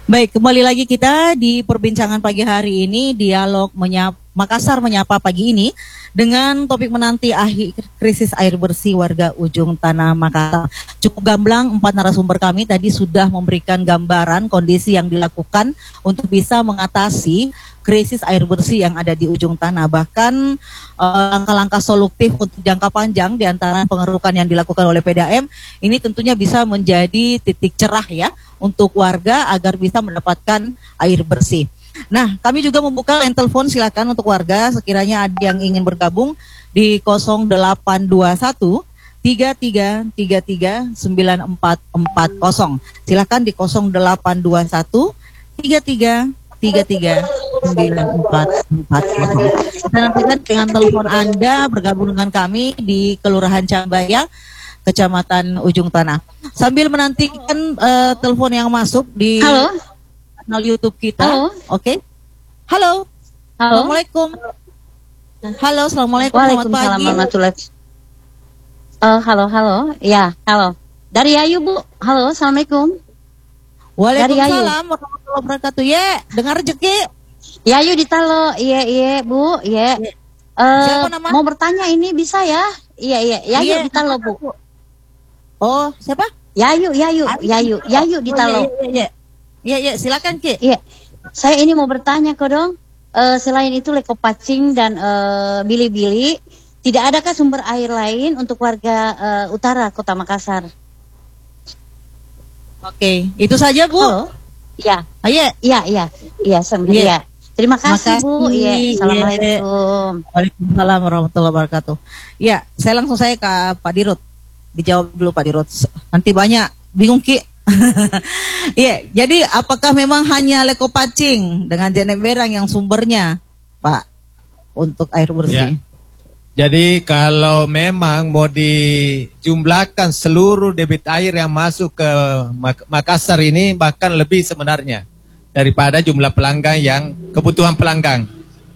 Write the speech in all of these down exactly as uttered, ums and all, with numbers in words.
Baik, kembali lagi kita di perbincangan pagi hari ini, dialog menyapa, Makassar menyapa pagi ini dengan topik menanti akhir krisis air bersih warga ujung tanah Makassar. Cukup gamblang, empat narasumber kami tadi sudah memberikan gambaran kondisi yang dilakukan untuk bisa mengatasi krisis air bersih yang ada di ujung tanah. Bahkan eh, langkah-langkah solutif untuk jangka panjang di antara pengerukan yang dilakukan oleh P D A M ini tentunya bisa menjadi titik cerah ya untuk warga agar bisa mendapatkan air bersih. Nah, kami juga membuka line telepon, silakan untuk warga sekiranya ada yang ingin bergabung di nol delapan dua satu tiga tiga tiga tiga sembilan empat empat nol. Silakan di nol delapan dua satu tiga tiga tiga tiga sembilan empat empat nol. Kita nantikan dengan telepon Anda bergabung dengan kami di Kelurahan Cambaya, Kecamatan Ujung Tanah. Sambil menantikan uh, telepon yang masuk di Halo. Channel YouTube kita. Halo. Oke. Okay. Halo. Halo. Assalamualaikum. Halo, assalamualaikum. Waalaikumsalam warahmatullahi. Uh, halo, halo. Ya, halo. Dari Ayu, Bu. Halo, assalamualaikum. Waalaikumsalam warahmatullahi wabarakatuh. Ya, dengar rezeki. Ya, Ayu di Talo. Iya, iya, Bu. Iya. Uh, Siapa nama? Mau bertanya ini bisa ya? Iya, iya. Yayu di Talo, Bu. Oh, siapa? Yayu, Yayu, Yayu, Yayu di Talo. Iya, iya. Iya, iya, silakan Ki. Iya. Saya ini mau bertanya kok dong. Uh, selain itu Lekopacing dan uh, Bili-Bili, tidak adakah sumber air lain untuk warga uh, utara Kota Makassar? Oke, itu saja Bu. Halo. Iya. Ayo. Iya, iya. Iya, sambil ya. Terima kasih, Makasih. Bu. Iya, assalamualaikum. Waalaikumsalam warahmatullahi wabarakatuh. Ya, saya langsung saya ke Pak Dirut. Dijawab dulu Pak Dirut. Nanti banyak bingung Ki. Iya, jadi apakah memang hanya Lekopacing dengan Jeneberang yang sumbernya, Pak, untuk air bersih? Ya. Jadi kalau memang mau dijumlahkan seluruh debit air yang masuk ke Mak Makassar ini bahkan lebih sebenarnya daripada jumlah pelanggan yang kebutuhan pelanggan.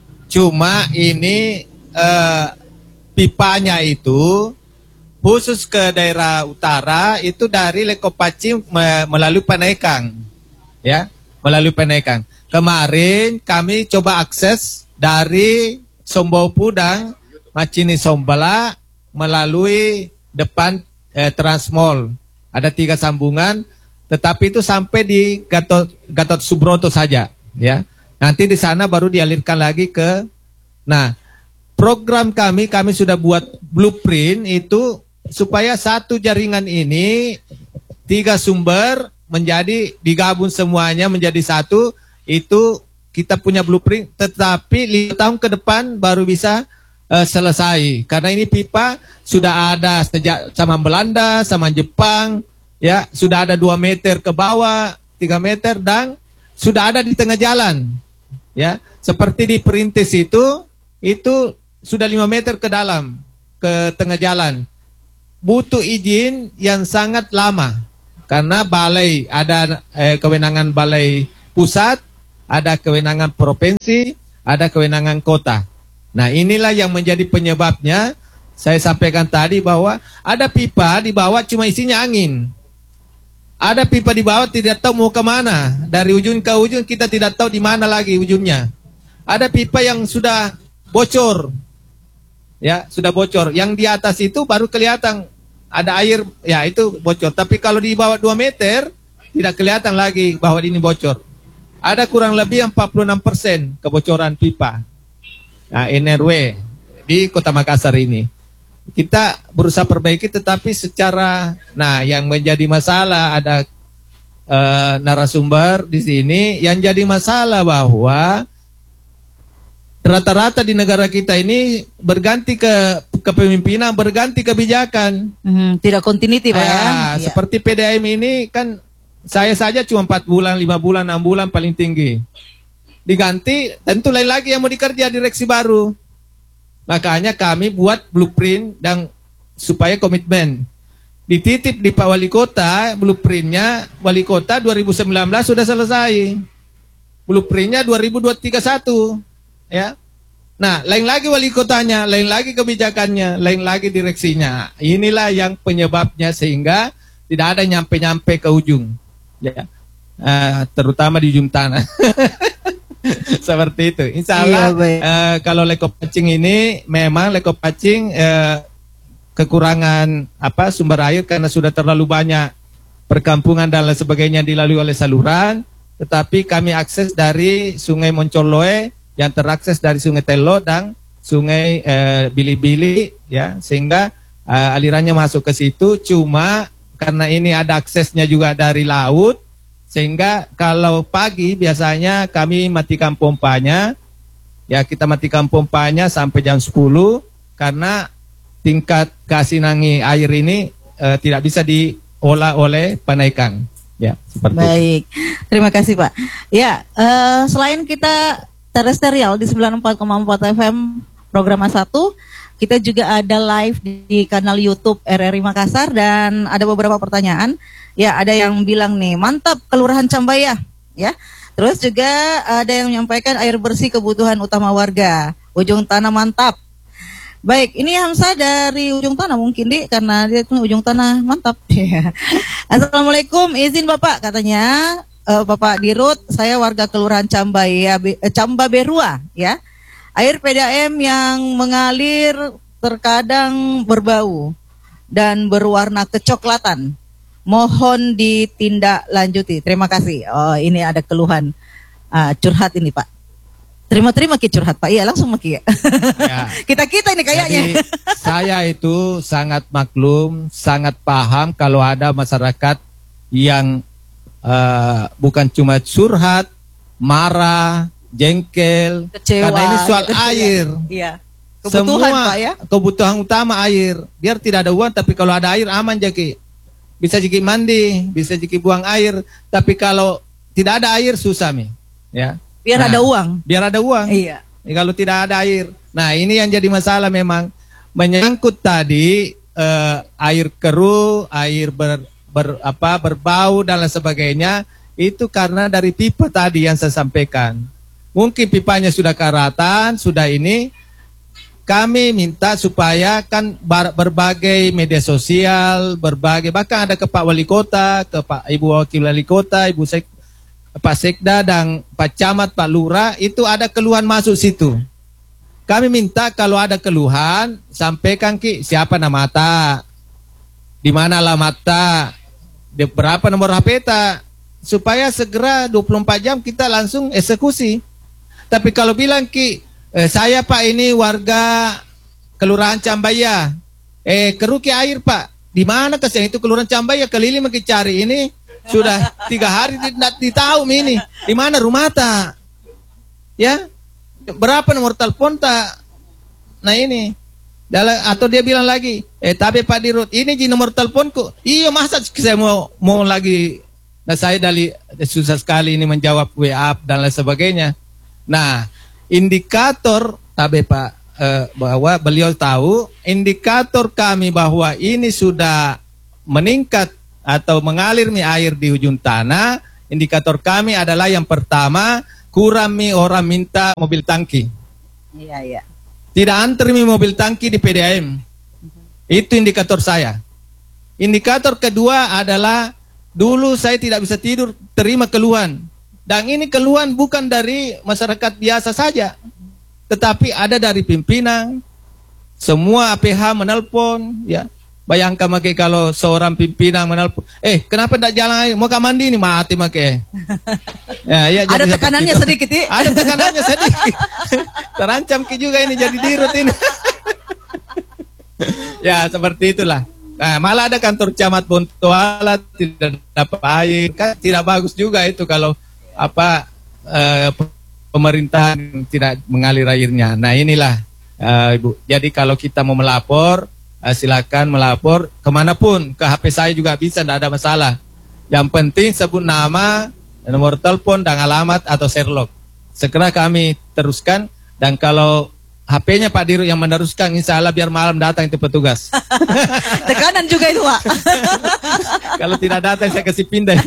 Cuma ini eh, pipanya itu khusus ke daerah utara itu dari Lekopacing me melalui Penekang, ya, melalui Penekang. Kemarin kami coba akses dari Sombopu dan Macini Sombala melalui depan eh, Transmall. Ada tiga sambungan, tetapi itu sampai di Gatot, Gatot Subroto saja, ya. Nanti di sana baru dialirkan lagi ke. Nah, program kami kami sudah buat blueprint itu supaya satu jaringan ini tiga sumber menjadi digabung semuanya menjadi satu. Itu kita punya blueprint, tetapi lima tahun ke depan baru bisa uh, selesai karena ini pipa sudah ada sejak sama Belanda sama Jepang, ya, sudah ada dua meter ke bawah, tiga meter, dan sudah ada di tengah jalan, ya, seperti di Perintis itu itu sudah lima meter ke dalam ke tengah jalan. Butuh izin yang sangat lama karena balai ada eh, kewenangan balai pusat, ada kewenangan provinsi, ada kewenangan kota. Nah, inilah yang menjadi penyebabnya saya sampaikan tadi bahwa ada pipa di bawah cuma isinya angin. Ada pipa di bawah tidak tahu mau kemana. Dari ujung ke ujung kita tidak tahu di mana lagi ujungnya. Ada pipa yang sudah bocor. Ya, sudah bocor. Yang di atas itu baru kelihatan ada air, ya itu bocor. Tapi kalau di bawah dua meter, tidak kelihatan lagi bahwa ini bocor. Ada kurang lebih empat puluh enam persen kebocoran pipa. Nah, N R W di Kota Makassar ini. Kita berusaha perbaiki, tetapi secara, nah yang menjadi masalah ada uh, narasumber di sini, yang jadi masalah bahwa rata-rata di negara kita ini berganti ke kepemimpinan, berganti kebijakan. Hmm, tidak continuity Pak ya. Ah, ya. Seperti P D A M ini kan saya saja cuma empat bulan, lima bulan, enam bulan paling tinggi. Diganti, tentu lain lagi yang mau dikerja direksi baru. Makanya kami buat blueprint dan supaya komitmen. Dititip di Pak Wali Kota, blueprintnya Wali Kota dua ribu sembilan belas sudah selesai. Blueprintnya dua ribu dua puluh tiga satu. Ya, nah lain lagi wali kotanya, lain lagi kebijakannya, lain lagi direksinya. Inilah yang penyebabnya sehingga tidak ada nyampe-nyampe ke ujung. Ya, uh, terutama di ujung tanah. Seperti itu. Insya Allah Iya, uh, kalau Leko Pacing ini memang Leko Pacing uh, kekurangan apa sumber air karena sudah terlalu banyak perkampungan dan lain sebagainya dilalui oleh saluran, tetapi kami akses dari Sungai Moncoloe yang terakses dari Sungai Telo dan Sungai uh, Bili-Bili, ya, sehingga uh, alirannya masuk ke situ. Cuma karena ini ada aksesnya juga dari laut, sehingga kalau pagi biasanya kami matikan pompanya, ya kita matikan pompanya sampai jam sepuluh karena tingkat keasinangi air ini uh, tidak bisa diolah oleh panaikan. Ya, seperti Baik, terima kasih Pak. Ya, eh, selain kita terestrial di sembilan puluh empat koma empat F M program satu, kita juga ada live di, di kanal YouTube R R I Makassar dan ada beberapa pertanyaan. Ya, ada yang bilang nih, mantap Kelurahan Cambaya, ya. Terus juga ada yang menyampaikan air bersih kebutuhan utama warga. Ujung tanah mantap. Baik, ini Hamzah dari ujung tanah mungkin Dik, karena dia itu ujung tanah mantap. Assalamualaikum, izin Bapak katanya, uh, Bapak Dirut, saya warga Kelurahan Cambaya, uh, Cambaberua, ya. Air P D A M yang mengalir terkadang berbau dan berwarna kecoklatan. Mohon ditindaklanjuti. Terima kasih. Oh, ini ada keluhan uh, curhat ini Pak. Terima-terima ki curhat Pak. Iya langsung maki ya. Kita-kita ini kayaknya. Jadi, saya itu sangat maklum, sangat paham kalau ada masyarakat yang uh, bukan cuma curhat, marah, jengkel, Kecewa, karena ini soal gitu ya. air. Iya. Kebutuhan Semua Pak ya. kebutuhan utama air. Biar tidak ada uang, tapi kalau ada air aman Jaki. Bisa Jaki mandi, bisa Jaki buang air. Tapi kalau tidak ada air susah mi. Ya. Biar Nah, ada uang. Biar ada uang. Iya. Ya, kalau tidak ada air. Nah, ini yang jadi masalah memang menyangkut tadi eh, air keruh, air ber, ber apa berbau dan lain sebagainya, itu karena dari pipa tadi yang saya sampaikan. Mungkin pipanya sudah karatan, sudah ini. Kami minta supaya kan bar, berbagai media sosial, berbagai bahkan ada ke Pak Wali Kota, ke Pak Ibu Wakil Wali Kota, Ibu Sek Pak Sekda dan Pak Camat, Pak Lurah, itu ada keluhan masuk situ. Kami minta kalau ada keluhan, sampaikan ki siapa nama ta, di mana alamat ta, di berapa nomor H P ta, supaya segera dua puluh empat jam kita langsung eksekusi. Tapi kalau bilang ki, eh, saya Pak ini warga Kelurahan Cambaya, eh keruki air Pak, di mana kesian itu Kelurahan Cambaya, keliling maki cari ini. Sudah tiga hari tidak ditahu ini di mana rumah tak, ya berapa nomor telepon tak. Nah ini, atau dia bilang lagi, eh tapi Pak Dirut ini di nomor teleponku. Iya masa saya mau mau lagi, nah saya dari susah sekali ini menjawab W A dan lain sebagainya. Nah indikator tapi Pak eh, bahwa beliau tahu indikator kami bahwa ini sudah meningkat atau mengalir mi air di ujung tanah, indikator kami adalah yang pertama, kurang mi orang minta mobil tangki. Iya, iya. Tidak antri mi mobil tangki di P D A M. Itu indikator saya. Indikator kedua adalah, dulu saya tidak bisa tidur, terima keluhan. Dan ini keluhan bukan dari masyarakat biasa saja, tetapi ada dari pimpinan, semua A P H menelpon, ya. Bayangkan make kalau seorang pimpinan menelpon, eh kenapa tidak jalan air? Mau ke mandi nih mati make. Ya, ya, Ada tekanannya itu sedikit ya? Ada tekanannya sedikit. Terancam ke juga ini jadi dirut ini. Ya seperti itulah. Nah, malah ada kantor camat Bontoala tidak dapat air, kan tidak bagus juga itu kalau apa eh, pemerintahan tidak mengalir airnya. Nah inilah eh, Ibu. Jadi kalau kita mau melapor, Uh, silakan melapor kemanapun, ke H P saya juga bisa, tidak ada masalah. Yang penting sebut nama, nomor telepon dan alamat atau Sherlock. Segera kami teruskan, dan kalau H P-nya Pak Dirut yang meneruskan, insya Allah biar malam datang itu petugas. Tekanan juga itu Pak. Kalau tidak datang saya kasih pindah.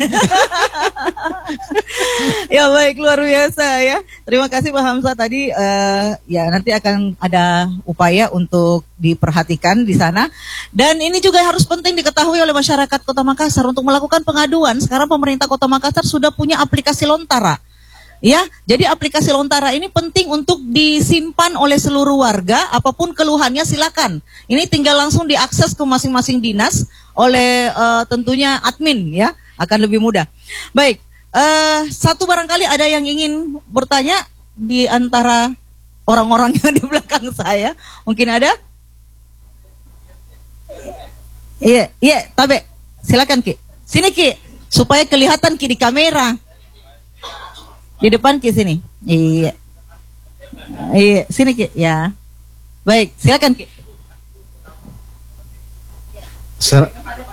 Ya baik, luar biasa ya. Terima kasih Pak Hamzah tadi. Uh, ya nanti akan ada upaya untuk diperhatikan di sana. Dan ini juga harus penting diketahui oleh masyarakat Kota Makassar untuk melakukan pengaduan. Sekarang pemerintah Kota Makassar sudah punya aplikasi Lontara. Ya, jadi aplikasi Lontara ini penting untuk disimpan oleh seluruh warga. Apapun keluhannya silakan. Ini tinggal langsung diakses ke masing-masing dinas oleh uh, tentunya admin ya, akan lebih mudah. Baik, uh, satu barangkali ada yang ingin bertanya di antara orang-orang yang di belakang saya. Mungkin ada? Iya, iya, Tabe, silakan Ki. Sini Ki, supaya kelihatan Ki di kamera. Di depan Ki sini. Iya. Iya, sini Ki. Ya. Baik, silakan Ki. Ser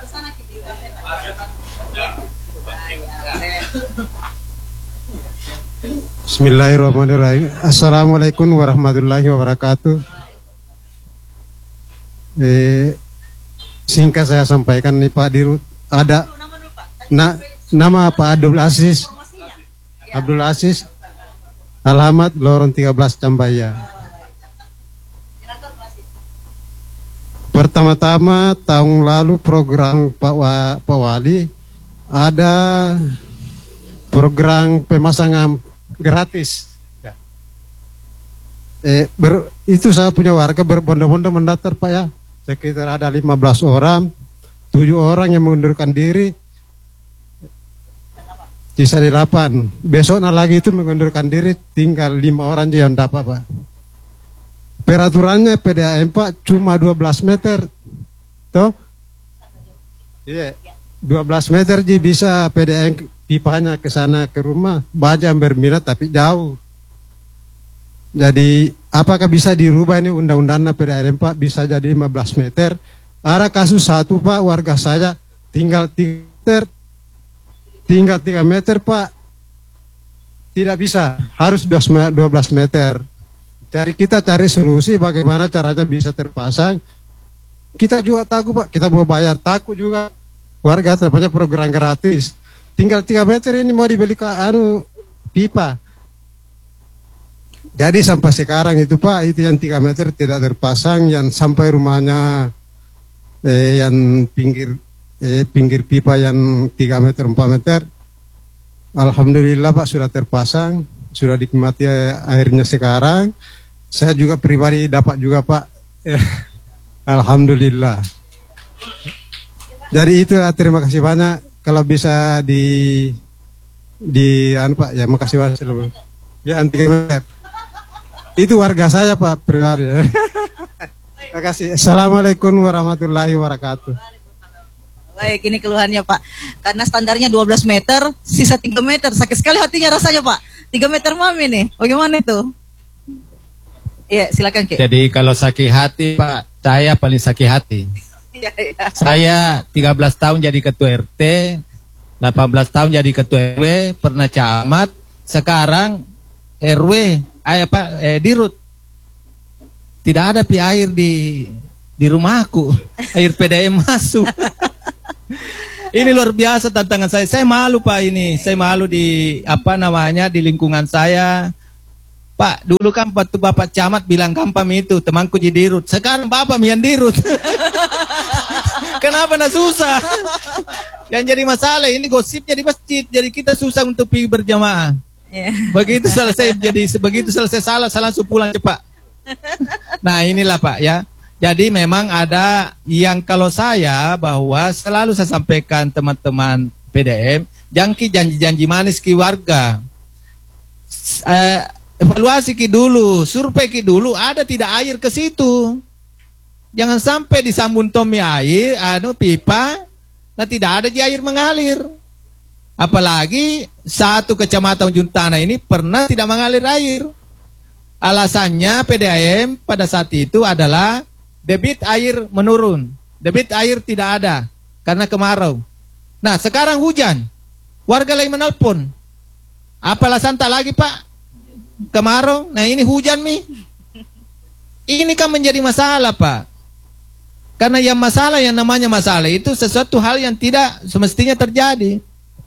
Bismillahirrahmanirrahim. Assalamualaikum warahmatullahi wabarakatuh. Eh, singkat saya sampaikan nih Pak Dirut, ada na, nama Pak Abdul Aziz. Abdul Aziz, alamat Lorong tiga belas Cambaya. Pertama-tama tahun lalu program Pak, Wa, Pak Wali ada program pemasangan gratis. Ya. Eh, ber, itu saya punya warga berbondong-bondong mendaftar Pak ya. Sekitar ada lima belas orang, tujuh orang yang mengundurkan diri. Sisa delapan. Besoknya lagi itu mengundurkan diri, tinggal lima orang yang dapat Pak. Peraturannya P D A M Pak cuma dua belas meter. Toh? Iya. dua belas meter jadi bisa P D A M pipanya ke sana ke rumah. Banyak yang berminat tapi jauh. Jadi apakah bisa dirubah ini undang-undangnya P D A M Pak bisa jadi lima belas meter? Ada kasus satu Pak, warga saya tinggal tiga meter. Tinggal tiga meter Pak, tidak bisa, harus dua belas meter. Jadi kita cari solusi bagaimana caranya bisa terpasang. Kita juga takut Pak, kita mau bayar, takut juga. Warga terbanyak program gratis. Tinggal tiga meter ini mau dibeli ke anu pipa. Jadi sampai sekarang itu Pak, itu yang tiga meter tidak terpasang, yang sampai rumahnya eh, yang pinggir Eh, pinggir pipa yang tiga meter, empat meter. Alhamdulillah Pak sudah terpasang, sudah dinikmati airnya sekarang. Saya juga pribadi dapat juga Pak. Eh, Alhamdulillah. Jadi itu terima kasih banyak. Kalau bisa di di anu Pak, ya makasih banyak. Ya anti meter. Itu warga saya Pak pribadi. Terima kasih. Assalamualaikum warahmatullahi wabarakatuh. Baik, ini keluhannya Pak. Karena standarnya dua belas meter, sisa tiga meter. Sakit sekali hatinya rasanya Pak. tiga meter mami nih. Bagaimana itu? Iya, silakan Ki. Jadi kalau sakit hati Pak, saya paling sakit hati. Iya, iya. Saya tiga belas tahun jadi ketua R T, delapan belas tahun jadi ketua R W, pernah camat, sekarang R W, eh, Pak, eh, Dirut. Tidak ada pi air di di rumahku. Air P D A M masuk. Ini luar biasa tantangan saya. Saya malu Pak ini. Saya malu di apa namanya di lingkungan saya. Pak, dulu kan waktu Bapak Camat bilang gampang itu, temanku jadi Dirut. Sekarang Bapak mian Dirut. Kenapa nak susah? Yang jadi masalah ini gosipnya di masjid. Jadi kita susah untuk pergi berjamaah. Yeah. Begitu selesai jadi begitu selesai salah, salah langsung pulang cepat. Nah inilah Pak ya. Jadi memang ada yang kalau saya bahwa selalu saya sampaikan teman-teman P D M, jangki janji-janji manis ki warga. Eh, evaluasi ki dulu, survei ki dulu, ada tidak air ke situ. Jangan sampai disambung tomi air, anu pipa, nah tidak ada di air mengalir. Apalagi satu kecamatan Ujung Tanah ini pernah tidak mengalir air. Alasannya P D A M pada saat itu adalah debit air menurun, debit air tidak ada karena kemarau. Nah sekarang hujan, warga lain menelpon. Apa alasan tak lagi Pak? Kemarau, nah ini hujan nih. ini kan menjadi masalah, Pak. Karena yang masalah, yang namanya masalah itu sesuatu hal yang tidak semestinya terjadi.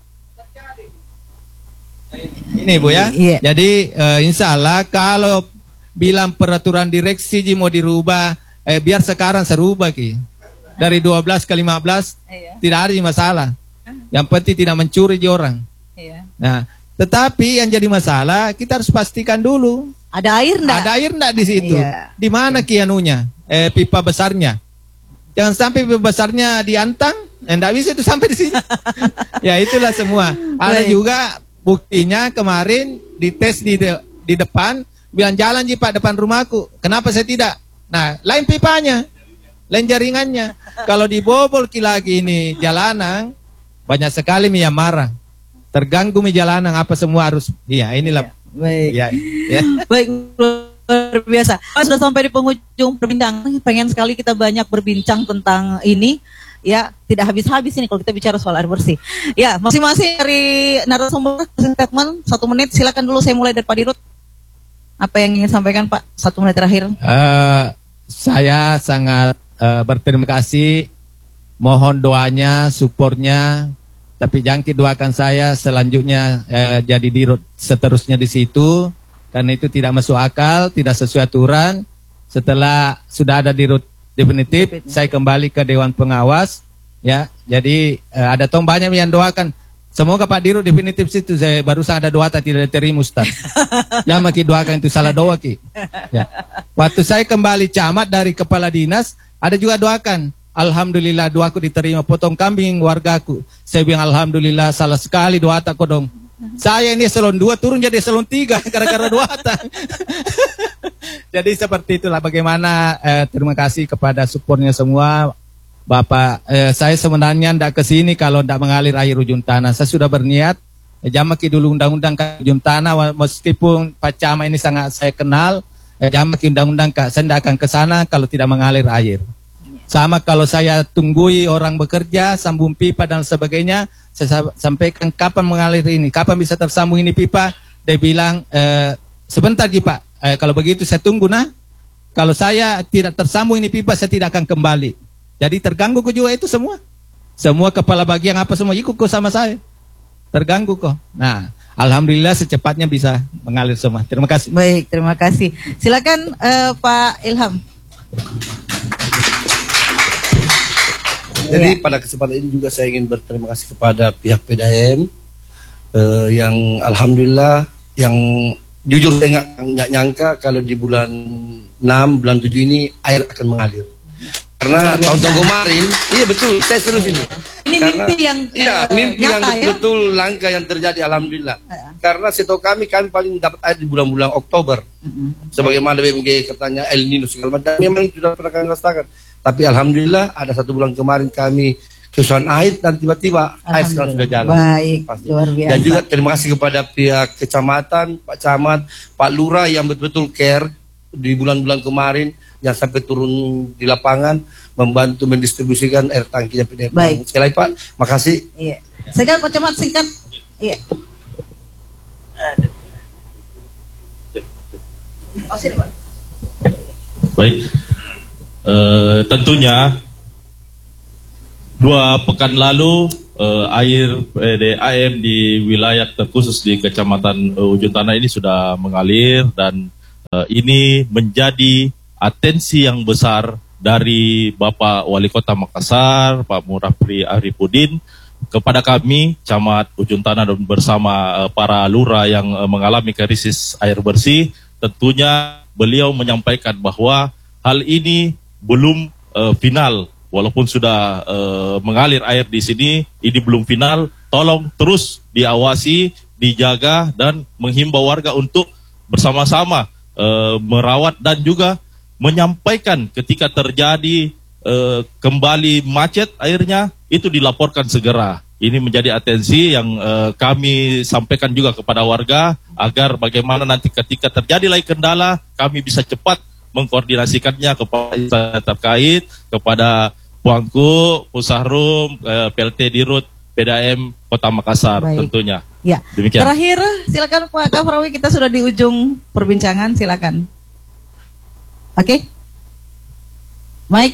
Ini Bu ya. Iya. Jadi uh, insya Allah kalau bilang peraturan direksi Ji mau dirubah, eh, biar sekarang serubah Ki. Dari dua belas ke lima belas Iya. tidak ada masalah. Yang penting tidak mencuri di orang. Iya. Nah, tetapi yang jadi masalah kita harus pastikan dulu. Ada air enggak? Ada air enggak di situ? Iya. Di mana kianunya? Eh, pipa besarnya. Jangan sampai pipa besarnya diantang, enggak bisa itu sampai di sini. Ya itulah semua. Ada Baik. juga buktinya kemarin dites di de, di depan, bilang jalan Ji Pak depan rumahku. Kenapa saya tidak? Nah, lain pipanya, lain jaringannya. Kalau dibobol ki lagi ini jalanan, banyak sekali yang marah. Terganggu mi jalanan apa semua harus. Iya, inilah. Baik. Ya, ya. Baik, luar biasa. Mas, sudah sampai di penghujung perbincangan. Pengen sekali kita banyak berbincang tentang ini. Ya, tidak habis-habis ini kalau kita bicara soal air bersih. Ya, masing-masing dari narasumber statement satu menit. Silakan dulu, saya mulai dari Pak Dirut. Apa yang ingin sampaikan Pak? Satu menit terakhir. Uh, saya sangat uh, berterima kasih. Mohon doanya, supportnya. Tapi jangan doakan saya selanjutnya uh, jadi Dirut seterusnya di situ. Karena itu tidak masuk akal, tidak sesuai aturan. Setelah sudah ada Dirut definitif, saya kembali ke Dewan Pengawas. Ya, jadi uh, ada tong banyak yang doakan. Semoga Pak Dirut definitif situ. Saya barusan ada doa tak tidak diterima Ustaz. Jangan makin doakan itu salah doa Ki. Ya. Waktu saya kembali camat dari kepala dinas, ada juga doakan. Alhamdulillah doaku diterima, potong kambing wargaku. Saya bilang alhamdulillah, salah sekali doa tak kodong. Saya ini eselon dua turun jadi eselon tiga gara-gara doa tak. Jadi seperti itulah bagaimana eh, terima kasih kepada supportnya semua. Bapak, eh, saya sebenarnya tidak ke sini kalau tidak mengalir air ujung tanah. Saya sudah berniat, eh, jamaki dulu undang-undang ke ujung tanah, meskipun Pak Camat ini sangat saya kenal, eh, jamaki undang-undang Kak, saya tidak akan ke sana kalau tidak mengalir air. Sama kalau saya tunggui orang bekerja, sambung pipa dan sebagainya, saya sampaikan kapan mengalir ini, kapan bisa tersambung ini pipa, dia bilang, eh, sebentar Ji Pak, eh, kalau begitu saya tunggu nah, kalau saya tidak tersambung ini pipa, saya tidak akan kembali. Jadi terganggu kok juga itu semua. Semua kepala bagian apa semua ikut kok sama saya. Terganggu kok. Nah, alhamdulillah secepatnya bisa mengalir semua. Terima kasih. Baik, terima kasih. Silakan uh, Pak Ilham. Jadi Ya. pada kesempatan ini juga saya ingin berterima kasih kepada pihak P D A M uh, yang alhamdulillah yang jujur saya nggak nyangka kalau di bulan enam, bulan tujuh ini air akan mengalir. Karena tahun-tahun kemarin, iya betul, saya serius ini. Ini Karena, mimpi yang iya, uh, mimpi yang nyata, ya? betul langka yang terjadi, alhamdulillah. Ya. Karena setahu kami, kami paling dapat air di bulan-bulan Oktober. Mm-hmm. Sebagaimana B M G katanya El Nino segala macam, memang sudah pernah kami rasakan. Tapi alhamdulillah ada satu bulan kemarin kami kesusahan air dan tiba-tiba air sekarang sudah jalan. Baik, Pasti. luar biasa. Dan juga terima kasih kepada pihak kecamatan, Pak Camat, Pak Lurah yang betul-betul care di bulan-bulan kemarin yang sampai turun di lapangan membantu mendistribusikan air tangkinya P D A M. Baik. Sekali lagi Pak, makasih. Iya. Sekarang Pak Camat singkat. Iya. Oh, sini, Pak. Baik, eh, tentunya dua pekan lalu eh, air P D A M di wilayah terkhusus di Kecamatan eh, Ujung Tanah ini sudah mengalir dan eh, ini menjadi atensi yang besar dari Bapak Wali Kota Makassar, Pak Murafri Arifudin, kepada kami, Camat Ujung Tanah dan bersama eh, para lurah yang eh, mengalami krisis air bersih. Tentunya beliau menyampaikan bahwa hal ini belum uh, final, walaupun sudah uh, mengalir air di sini, ini belum final. Tolong terus diawasi, dijaga dan menghimbau warga untuk bersama-sama uh, merawat dan juga menyampaikan ketika terjadi uh, kembali macet airnya itu dilaporkan segera. Ini menjadi atensi yang uh, kami sampaikan juga kepada warga agar bagaimana nanti ketika terjadi lagi kendala kami bisa cepat mengkoordinasikannya kepada instansi terkait, kepada Puangku, Pusahrum, uh, P L T Dirut, P D A M Kota Makassar. Baik. Tentunya. Ya. Demikian. Terakhir, silakan Pak Kafrawi, kita sudah di ujung perbincangan, silakan. Oke. Okay? Mike.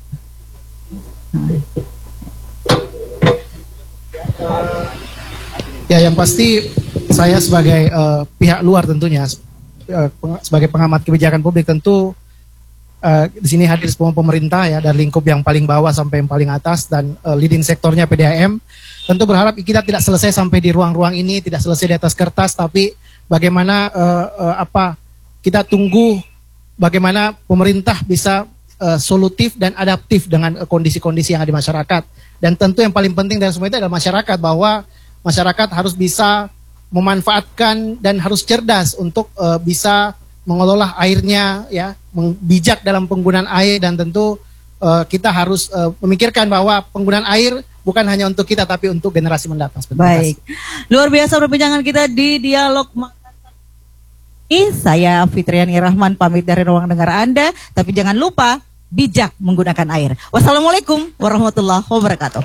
Ya, yang pasti saya sebagai uh, pihak luar tentunya uh, peng- sebagai pengamat kebijakan publik tentu uh, di sini hadir semua pemerintah ya dari lingkup yang paling bawah sampai yang paling atas dan uh, leading sektornya P D A M. Tentu berharap kita tidak selesai sampai di ruang-ruang ini, tidak selesai di atas kertas, tapi bagaimana uh, uh, apa kita tunggu bagaimana pemerintah bisa uh, solutif dan adaptif dengan uh, kondisi-kondisi yang ada di masyarakat. Dan tentu yang paling penting dari semua itu adalah masyarakat, bahwa masyarakat harus bisa memanfaatkan dan harus cerdas untuk uh, bisa mengelola airnya, ya, bijak dalam penggunaan air, dan tentu uh, kita harus uh, memikirkan bahwa penggunaan air bukan hanya untuk kita tapi untuk generasi mendatang. Baik, luar biasa perbincangan kita di Dialog Makassar. Ini saya Fitriani Rahman pamit dari ruang dengar Anda, tapi jangan lupa bijak menggunakan air. Wassalamualaikum warahmatullahi wabarakatuh.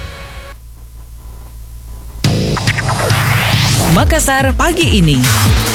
Makassar pagi ini.